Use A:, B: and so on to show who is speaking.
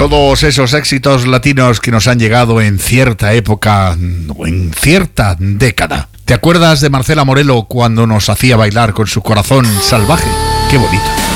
A: todos esos éxitos latinos que nos han llegado en cierta época o en cierta década. ¿Te acuerdas de Marcela Morelo cuando nos hacía bailar con su corazón salvaje? ¡Qué bonito!